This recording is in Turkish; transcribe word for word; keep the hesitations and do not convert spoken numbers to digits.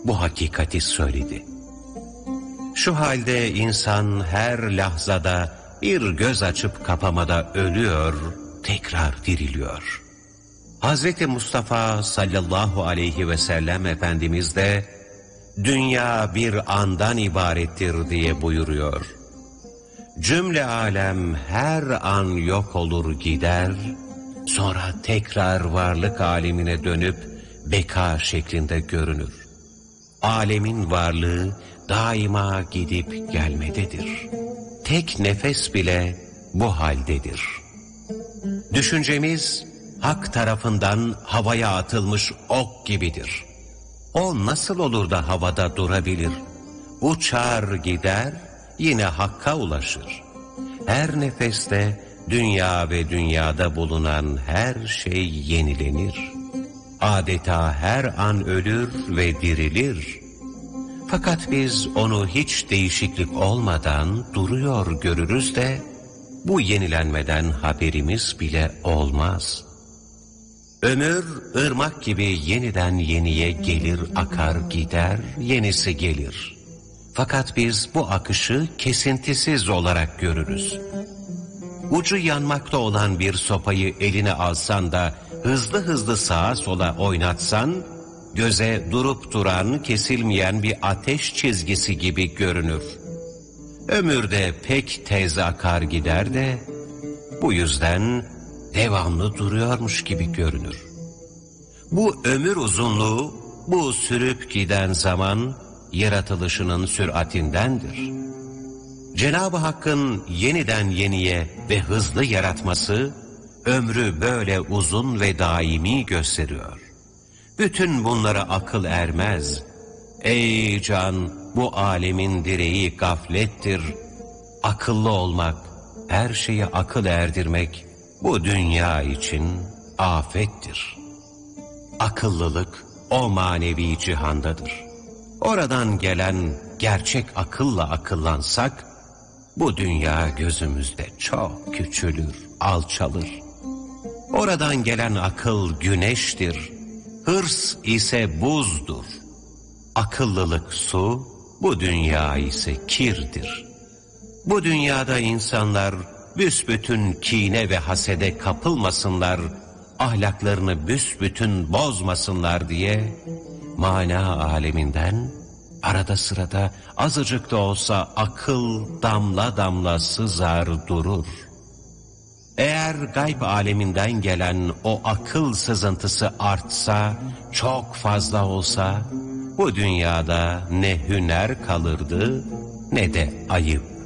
bu hakikati söyledi. Şu halde insan her lahzada bir göz açıp kapamada ölüyor, tekrar diriliyor. Hazreti Mustafa sallallahu aleyhi ve sellem Efendimiz de dünya bir andan ibarettir diye buyuruyor. Cümle alem her an yok olur gider, sonra tekrar varlık alemine dönüp beka şeklinde görünür. Alemin varlığı daima gidip gelmededir. Tek nefes bile bu haldedir. Düşüncemiz Hak tarafından havaya atılmış ok gibidir. O nasıl olur da havada durabilir? Uçar gider, yine Hakk'a ulaşır. Her nefeste dünya ve dünyada bulunan her şey yenilenir. Adeta her an ölür ve dirilir. Fakat biz onu hiç değişiklik olmadan duruyor görürüz de bu yenilenmeden haberimiz bile olmaz. Ömür ırmak gibi yeniden yeniye gelir, akar gider, yenisi gelir. Fakat biz bu akışı kesintisiz olarak görürüz. Ucu yanmakta olan bir sopayı eline alsan da hızlı hızlı sağa sola oynatsan, göze durup duran, kesilmeyen bir ateş çizgisi gibi görünür. Ömür de pek tez akar gider de, bu yüzden devamlı duruyormuş gibi görünür. Bu ömür uzunluğu, bu sürüp giden zaman, yaratılışının süratindendir. Cenab-ı Hakk'ın yeniden yeniye ve hızlı yaratması, ömrü böyle uzun ve daimi gösteriyor. Bütün bunlara akıl ermez. Ey can, bu alemin direği gaflettir. Akıllı olmak, her şeye akıl erdirmek, bu dünya için afettir. Akıllılık o manevi cihandadır. Oradan gelen gerçek akılla akıllansak, bu dünya gözümüzde çok küçülür, alçalır. Oradan gelen akıl güneştir, hırs ise buzdur. Akıllılık su, bu dünya ise kirdir. Bu dünyada insanlar büsbütün kine ve hasede kapılmasınlar, ahlaklarını büsbütün bozmasınlar diye mana aleminden arada sırada azıcık da olsa akıl damla damla sızar durur. Eğer gayb aleminden gelen o akıl sızıntısı artsa, çok fazla olsa, bu dünyada ne hüner kalırdı ne de ayıp.